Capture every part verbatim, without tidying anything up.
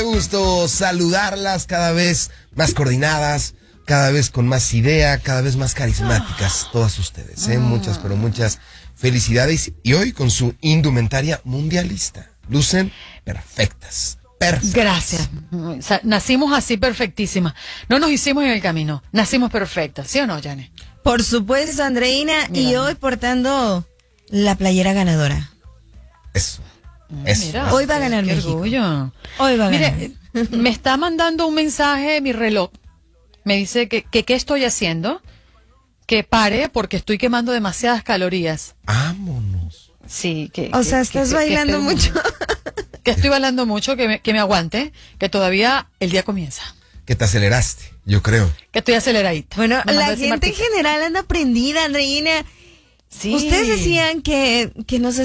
gusto saludarlas, cada vez más coordinadas, cada vez con más idea, cada vez más carismáticas, todas ustedes, ¿eh? Muchas, pero muchas felicidades. Y hoy con su indumentaria mundialista. Lucen perfectas, perfectas. Gracias. O sea, nacimos así perfectísimas. No nos hicimos en el camino, nacimos perfectas, ¿sí o no, Janet? Por supuesto, Andreina, Mira. Y hoy portando la playera ganadora. Eso. Eso. Mira, hoy va a ganar qué México. Orgullo. Hoy va a ganar. Mire, me está mandando un mensaje mi reloj. Me dice que, que qué estoy haciendo, que pare porque estoy quemando demasiadas calorías. Vámonos. Sí, que. O que, sea, estás que, bailando que mucho. Que estoy bailando mucho, que me, que me aguante, que todavía el día comienza. Que te aceleraste, yo creo. Que estoy aceleradita. Bueno, me la gente Martita. En general anda prendida, Andreina. Sí. Ustedes decían que, que no se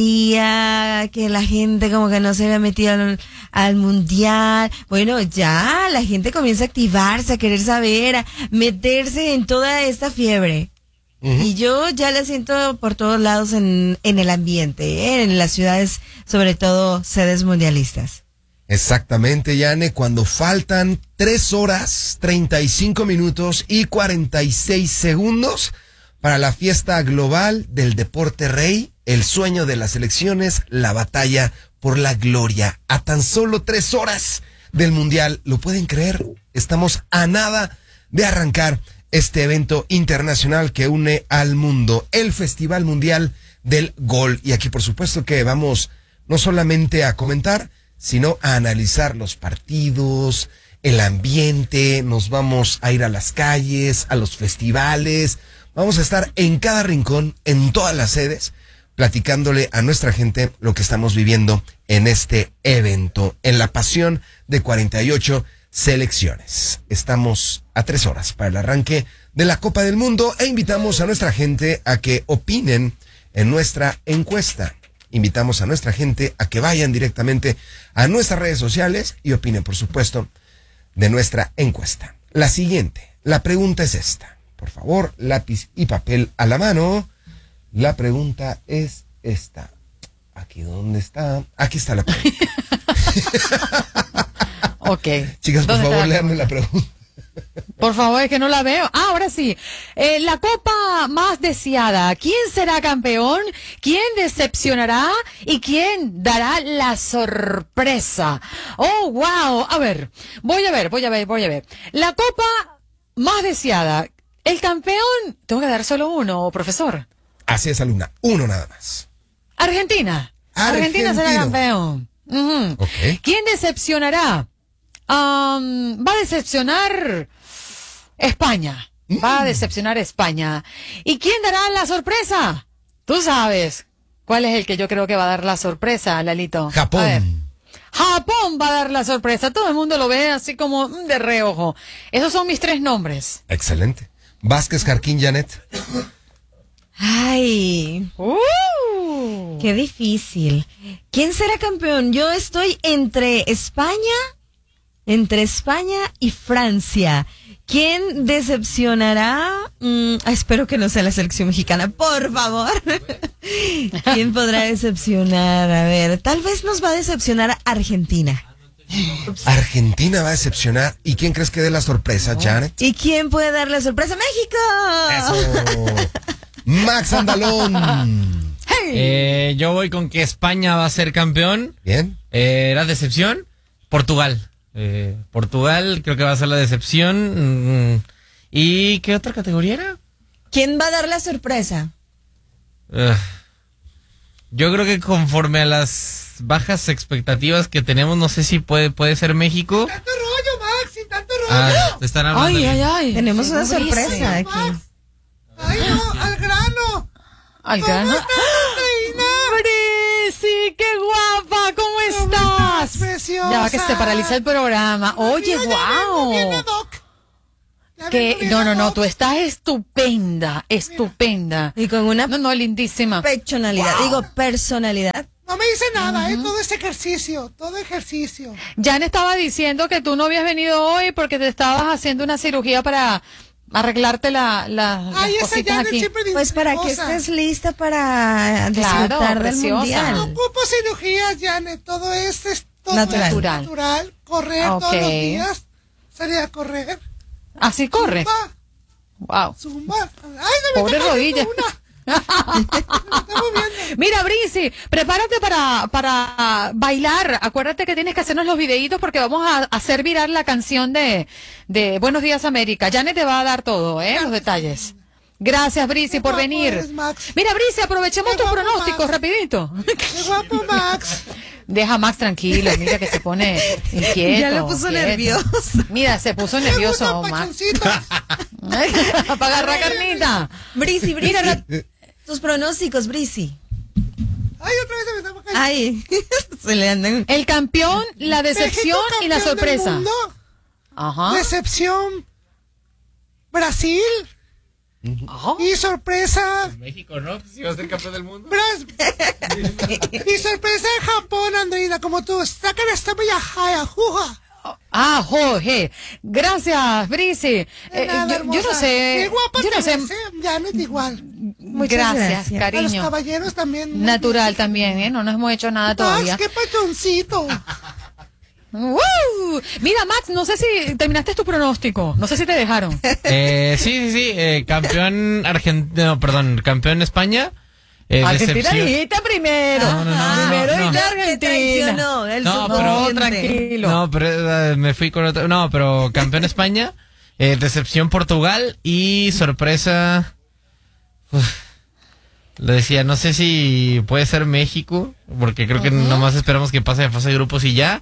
sentía, que la gente como que no se había metido al, al mundial. Bueno, ya la gente comienza a activarse, a querer saber, a meterse en toda esta fiebre. Uh-huh. Y yo ya la siento por todos lados en, en el ambiente, ¿eh? En las ciudades, sobre todo sedes mundialistas. Exactamente, Yane, cuando faltan tres horas, treinta y cinco minutos y cuarenta y seis segundos para la fiesta global del deporte rey, el sueño de las elecciones, la batalla por la gloria. A tan solo tres horas del mundial, ¿lo pueden creer? Estamos a nada de arrancar este evento internacional que une al mundo, el Festival Mundial del Gol. Y aquí, por supuesto, que vamos no solamente a comentar, sino a analizar los partidos, el ambiente, nos vamos a ir a las calles, a los festivales. Vamos a estar en cada rincón, en todas las sedes, platicándole a nuestra gente lo que estamos viviendo en este evento, en la pasión de cuarenta y ocho selecciones. Estamos a tres horas para el arranque de la Copa del Mundo e invitamos a nuestra gente a que opinen en nuestra encuesta. Invitamos a nuestra gente a que vayan directamente a nuestras redes sociales y opinen, por supuesto, de nuestra encuesta. La siguiente, la pregunta es esta. Por favor, lápiz y papel a la mano. La pregunta es esta. ¿Aquí dónde está? Aquí está la pregunta. Ok. Chicas, por favor, léanme la pregunta. Por favor, es que no la veo. Ah, ahora sí. Eh, la copa más deseada. ¿Quién será campeón? ¿Quién decepcionará? ¿Y quién dará la sorpresa? Oh, wow. A ver, voy a ver, voy a ver, voy a ver. La copa más deseada. El campeón, tengo que dar solo uno, profesor. Así es, alumna, uno nada más. Argentina. Argentina será campeón. Uh-huh. Okay. ¿Quién decepcionará? Um, va a decepcionar España. Mm. Va a decepcionar España. ¿Y quién dará la sorpresa? Tú sabes cuál es el que yo creo que va a dar la sorpresa, Lalito. Japón. A ver. Japón va a dar la sorpresa. Todo el mundo lo ve así como de reojo. Esos son mis tres nombres. Excelente. Vázquez, Jarquín, Janet. Ay, uh. qué difícil. ¿Quién será campeón? Yo estoy entre España, entre España y Francia. ¿Quién decepcionará? Mm, espero que no sea la selección mexicana, por favor. ¿Quién podrá decepcionar? A ver, tal vez nos va a decepcionar Argentina. Ups. Argentina va a decepcionar. ¿Y quién crees que dé la sorpresa, Janet? ¿Y quién puede dar la sorpresa? ¡México! Eso. Max Andalón. Hey. Eh, yo voy con que España va a ser campeón. Bien. Eh, la decepción, Portugal. Eh, Portugal creo que va a ser la decepción. ¿Y qué otra categoría era? ¿Quién va a dar la sorpresa? Uh, yo creo que conforme a las bajas expectativas que tenemos, no sé si puede puede ser México. ¡Tanto rollo, Maxi! ¡Tanto rollo! Ah, te están hablando. Ay, ay, ay. Tenemos una sorpresa sorpresa aquí. Max. ¡Ay, no! ¡Al grano! ¿Al grano? ¿Cómo estás, ¡Bresi! ¡Qué guapa! ¿Cómo estás? ¿Cómo estás, preciosa? Ya va que se te paraliza el programa. Oye, guau. Que no, no, no, tú estás estupenda, estupenda. Y con una no, no, lindísima. personalidad, wow. Digo personalidad. No me dice nada, uh-huh. ¿eh? Todo ese ejercicio, todo ejercicio. Jan estaba diciendo que tú no habías venido hoy porque te estabas haciendo una cirugía para arreglarte la, la, Ay, las esa cositas aquí. Pues para que estés lista para disfrutar claro, del preciosa. mundial. No ocupo cirugías, Janet, todo es Todo Natural. es natural. Correr Ah, todos los ok. días. Salir a correr. Así corre. Zumba. Wow. Zumba. Ay, se me Pobre está cayendo rodilla. una. Se me está moviendo. Mira, Brisi, prepárate para, para bailar. Acuérdate que tienes que hacernos los videitos porque vamos a hacer viral la canción de, de Buenos Días América. Janet te va a dar todo, ¿eh? Los detalles. Gracias, Brisi, Qué por guapo venir. eres, Max. Mira, Brisi, aprovechemos Qué tus guapo, pronósticos, Max. rapidito. Qué guapo, Max. Deja a Max tranquilo, mira que se pone inquieto. Ya lo puso inquieto. nervioso. Mira, se puso Me nervioso, gustan Max. pachoncitos. Para agarrar carnita. Brisi, Brisi. Mira, la- Tus pronósticos, Brisi. Ay, otra vez se me está cayendo. Ay, se le andan. El campeón, la decepción México, y la campeón del sorpresa. mundo. Ajá. Decepción. Brasil. Ajá. Y sorpresa. México, ¿no? Si va a ser campeón del mundo. Bras- y sorpresa Japón, Andreina, como tú. Sacan esta bella jaya, juja. Ah, Jorge. Gracias, Brisi. De Eh, nada, yo, yo no hermosa. sé. Qué guapa Yo no te sé. ves, ¿eh? Ya no es igual. Muchas Gracias, gracias. A los cariño. caballeros también. muy Natural bien. también, ¿eh? No nos hemos hecho nada Max, todavía. qué pachoncito. ¡Woo! Mira, Max, no sé si terminaste tu pronóstico. No sé si te dejaron. Eh, sí, sí, sí. eh, campeón Argentina, no, perdón, campeón España. Eh, Argentina decepción. dijiste primero. No, no, no, primero no, no. dijiste Te Argentina. traicionó el No, pero- No, subconsciente. tranquilo. No, pero eh, me fui con otro. No, pero campeón España. eh, decepción Portugal. Y sorpresa. Uf, lo decía, no sé si puede ser México. Porque creo que nomás esperamos que pase de fase de grupos y ya.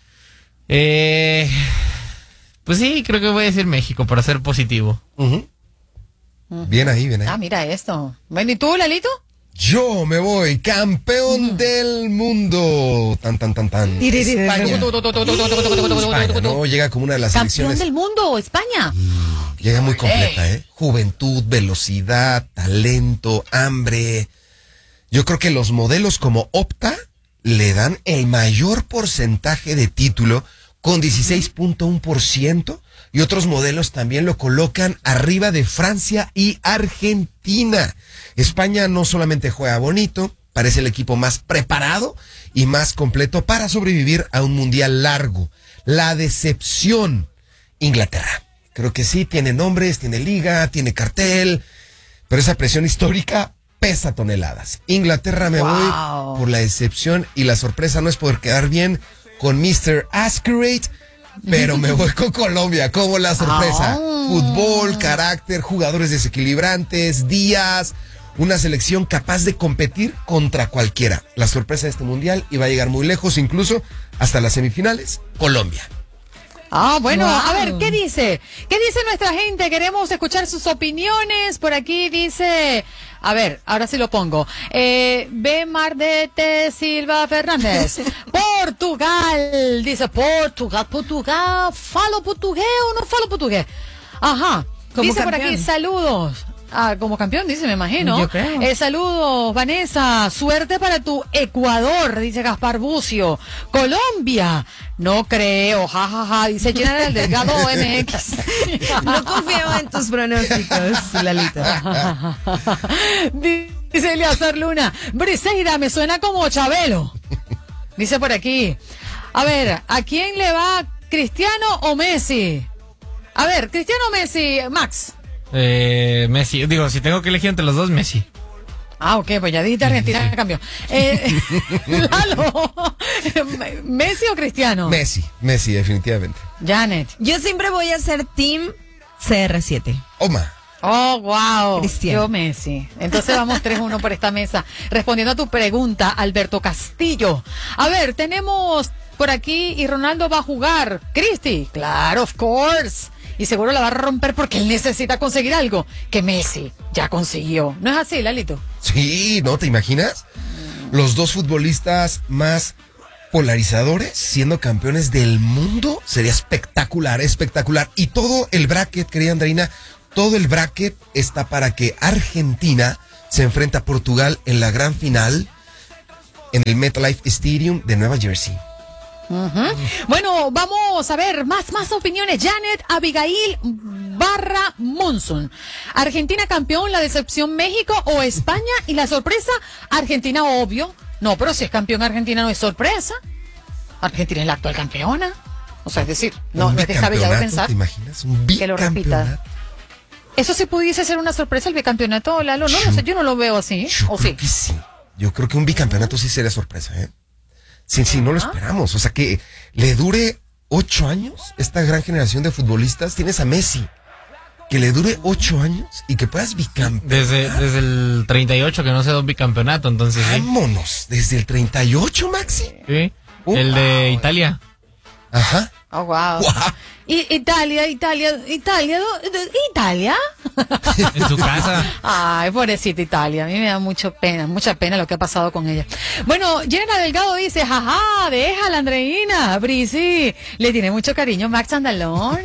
Eh, pues sí, creo que voy a decir México para ser positivo. Ujú. Bien ahí, bien ahí. Ah, mira esto. Bueno, ¿y tú, Lalito? Yo me voy, campeón del mundo. Tan, tan, tan, tan. España. España, ¿no? Llega como una de las Campeón selecciones. del mundo, España. Llega muy completa, ¿eh? Juventud, velocidad, talento, hambre. Yo creo que los modelos como Opta le dan el mayor porcentaje de título con dieciséis punto uno por ciento y otros modelos también lo colocan arriba de Francia y Argentina. España no solamente juega bonito, parece el equipo más preparado y más completo para sobrevivir a un mundial largo. La decepción, Inglaterra. Creo que sí, tiene nombres, tiene liga, tiene cartel, pero esa presión histórica pesa toneladas. Inglaterra me Wow. voy por la decepción y la sorpresa no es por quedar bien con mister Ascarate, pero me voy con Colombia como la sorpresa. Ah. Fútbol, carácter, jugadores desequilibrantes, días, una selección capaz de competir contra cualquiera. La sorpresa de este mundial y va a llegar muy lejos, incluso hasta las semifinales, Colombia. Ah, bueno, Wow. a ver, ¿qué dice? ¿Qué dice nuestra gente? Queremos escuchar sus opiniones. Por aquí dice, a ver, ahora sí lo pongo. Eh, B. Mardete Silva Fernández. Portugal. Dice Portugal, Portugal. ¿Falo portugués o no falo portugués? Ajá. Como Dice por aquí, campeón. saludos. Ah, como campeón, dice, me imagino. Yo creo. Eh, saludos, Vanessa. Suerte para tu Ecuador, dice Gaspar Bucio. Colombia. No creo, jajaja, ja, ja, dice General Delgado M X. No confiaba en tus pronósticos, Lalito. Dice Eleazar Luna. Briseida, me suena como Chabelo. Dice por aquí. A ver, ¿a quién le va Cristiano o Messi? A ver, Cristiano o Messi, Max. Eh, Messi, digo, si tengo que elegir entre los dos, Messi. Ah, ok, pues ya dijiste Argentina, cambio. Eh, Lalo, ¿Messi o Cristiano? Messi, Messi, definitivamente. Janet. Yo siempre voy a ser Team C R siete. Oma. Oh, wow. Cristiano. Yo Messi. Entonces vamos tres uno por esta mesa. Respondiendo a tu pregunta, Alberto Castillo. A ver, tenemos por aquí y Ronaldo va a jugar. Cristi, claro, of course. Y seguro la va a romper porque él necesita conseguir algo que Messi ya consiguió. ¿No es así, Lalito? Sí, ¿no? ¿Te imaginas? Los dos futbolistas más polarizadores siendo campeones del mundo. Sería espectacular, espectacular. Y todo el bracket, querida Andreina, todo el bracket está para que Argentina se enfrente a Portugal en la gran final en el MetLife Stadium de Nueva Jersey. Uh-huh. Bueno, vamos a ver más, más opiniones. Janet Abigail barra Monson. Argentina campeón, la decepción México o España y la sorpresa Argentina, obvio. No, pero si es campeón Argentina no es sorpresa. Argentina es la actual campeona. O sea, es decir, no, Un no es descabellado bicampeonato, pensar ¿te imaginas? Un que lo repita. bicampeonato. ¿Eso sí pudiese ser una sorpresa el bicampeonato, Lalo? No, no sé, yo no lo veo así. Yo ¿O creo sí? que sí. Yo creo que un bicampeonato sí sería sorpresa, ¿eh? Sí, sí, no lo esperamos. O sea, que le dure ocho años esta gran generación de futbolistas. Tienes a Messi, que le dure ocho años y que puedas bicampeonar. Desde, desde el treinta y ocho que no se da un bicampeonato, entonces sí. Vámonos, desde el treinta y ocho, Maxi. Sí, Uh, el de wow. Italia. Ajá. Oh, wow. Wow. Y Italia, Italia, Italia, do- do- Italia. En su casa. Ay, pobrecita Italia, a mí me da mucho pena, mucha pena lo que ha pasado con ella. Bueno, Jenna Delgado dice, jaja, déjala, Andreina, Brisi, le tiene mucho cariño Max Andalón.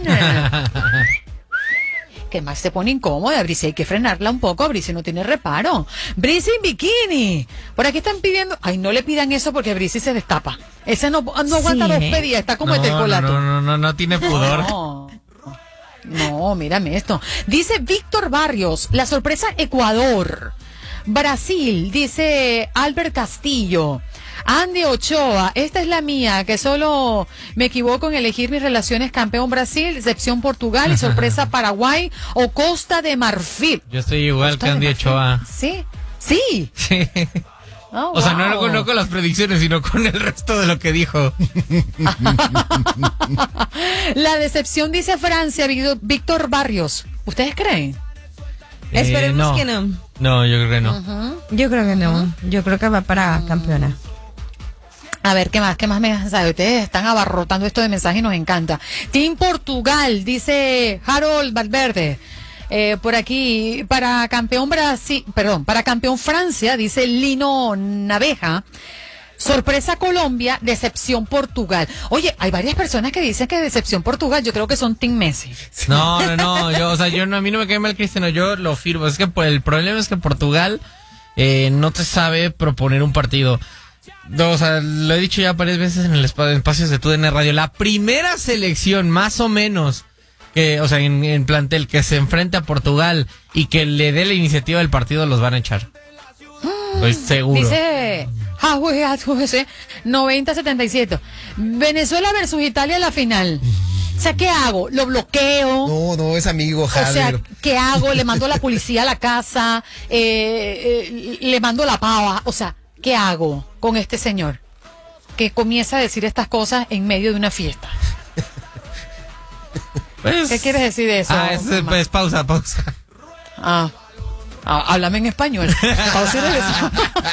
Que Max se pone incómoda, a Brisi hay que frenarla un poco, Brisi no tiene reparo. Brisi en bikini. Por aquí están pidiendo, ay, no le pidan eso porque Brisi se destapa. Ese no, no aguanta Sí, dos ¿eh? pedidas, está como no, este no, colato. no, no, no, no tiene pudor. No, no, mírame esto. Dice Víctor Barrios, la sorpresa Ecuador. Brasil, dice Albert Castillo. Andy Ochoa, esta es la mía, que solo me equivoco en elegir mis relaciones campeón Brasil, excepción Portugal y sorpresa Paraguay o Costa de Marfil. Yo estoy igual Costa que de Andy Marfil. Ochoa. Sí, sí. Sí. Oh, O sea, no, wow. no con las predicciones, sino con el resto de lo que dijo. La decepción dice Francia, Víctor- Víctor Barrios. ¿Ustedes creen? Eh, Esperemos no. que no. No, yo creo que no. Yo creo que no. Yo creo que va para campeona. A ver, ¿qué más? ¿Qué más mensajes? Ustedes están abarrotando esto de mensajes y nos encanta. Team Portugal, dice Harold Valverde. Eh, por aquí, para campeón Brasil, perdón, para campeón Francia, dice Lino Naveja. Sorpresa Colombia, decepción Portugal. Oye, hay varias personas que dicen que decepción Portugal, yo creo que son Team Messi. No, no, no, yo, o sea, yo no, a mí no me cae mal Cristiano, yo lo firmo. Es que por- el problema es que Portugal eh, no te sabe proponer un partido. No, o sea, lo he dicho ya varias veces en el espa- en espacios de T U D N Radio. La primera selección, más o menos, que, o sea, en, en plantel, que se enfrente a Portugal y que le dé la iniciativa del partido, los van a echar. Estoy seguro. Dice noventa setenta y siete. Venezuela versus Italia en la final. O sea, ¿qué hago? ¿Lo bloqueo? No, no, es amigo, O sea, Javier. ¿qué hago? ¿Le mando a la policía a la casa? Eh, eh, ¿Le mando la pava? O sea, ¿qué hago con este señor que comienza a decir estas cosas en medio de una fiesta? Pues- ¿Qué quieres decir de eso? Ah, es, mamá? pues, pausa, pausa. Ah, ah, háblame en español. Pausa y regreso.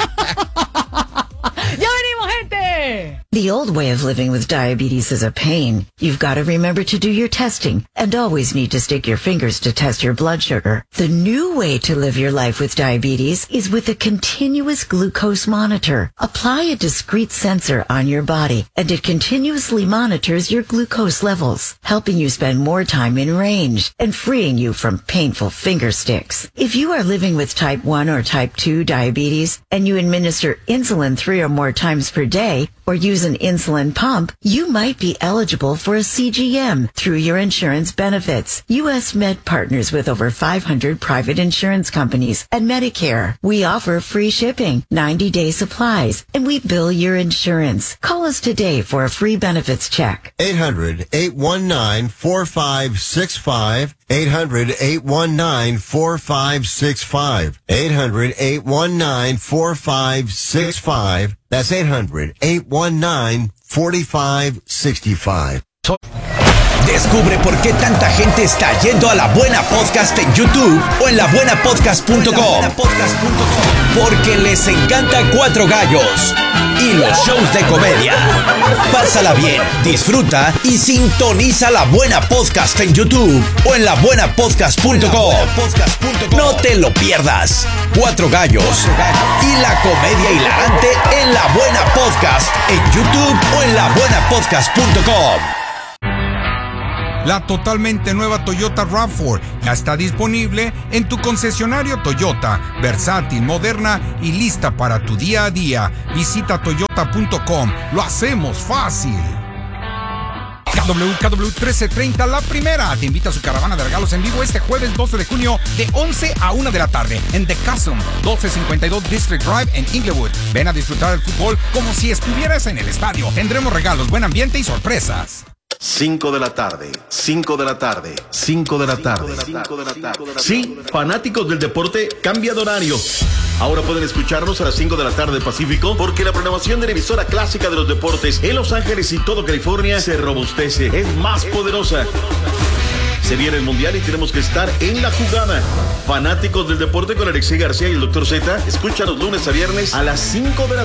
¡Ya venimos, gente! The old way of living with diabetes is a pain. You've got to remember to do your testing and always need to stick your fingers to test your blood sugar. The new way to live your life with diabetes is with a continuous glucose monitor. Apply a discrete sensor on your body and it continuously monitors your glucose levels, helping you spend more time in range and freeing you from painful finger sticks. If you are living with type one or type two diabetes and you administer insulin three or more times per day or use an insulin pump, you might be eligible for a C G M through your insurance benefits. U S Med partners with over five hundred private insurance companies and Medicare. We offer free shipping, ninety-day supplies, and we bill your insurance. Call us today for a free benefits check. eight hundred, eight one nine, four five six five. eight hundred, eight one nine, four five six five. eight hundred, eight one nine, four five six five. That's eight hundred, eight one nine, four five six five. Descubre por qué tanta gente está yendo a La Buena Podcast en YouTube o en la buena podcast punto com. Porque les encanta Cuatro Gallos y los shows de comedia. Pásala bien, disfruta y sintoniza La Buena Podcast en YouTube o en la buena podcast punto com. No te lo pierdas. Cuatro Gallos y la comedia hilarante en La Buena Podcast en YouTube o en la buena podcast punto com. La totalmente nueva Toyota RAV cuatro ya está disponible en tu concesionario Toyota, versátil, moderna y lista para tu día a día. Visita toyota punto com, lo hacemos fácil. K W K W trece treinta La Primera te invita a su caravana de regalos en vivo este jueves doce de junio de once a una de la tarde en The Castle, doce cincuenta y dos District Drive en Inglewood. Ven a disfrutar del fútbol como si estuvieras en el estadio. Tendremos regalos, buen ambiente y sorpresas. cinco de la tarde, cinco de la tarde, cinco de la tarde. Sí, fanáticos del deporte, cambia de horario. Ahora pueden escucharnos a las cinco de la tarde Pacífico, porque la programación de la emisora clásica de los deportes en Los Ángeles y todo California se robustece, es más poderosa. Se viene el Mundial y tenemos que estar en la jugada. Fanáticos del deporte con Alexei García y el doctor Z, escucha los lunes a viernes a las cinco de la